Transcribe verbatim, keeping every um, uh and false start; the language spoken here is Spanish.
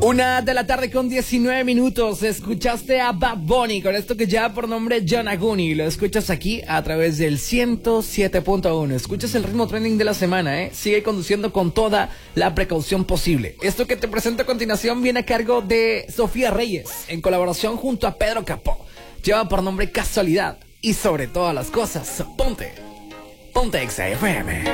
Una de la tarde con diecinueve minutos. Escuchaste a Bad Bunny con esto que lleva por nombre John Aguni. Lo escuchas aquí a través del ciento siete punto uno. Escuchas el ritmo trending de la semana, ¿eh? Sigue conduciendo con toda la precaución posible. Esto que te presento a continuación viene a cargo de Sofía Reyes, en colaboración junto a Pedro Capó. Lleva por nombre Casualidad. Y sobre todas las cosas, ponte, ponte Exa F M.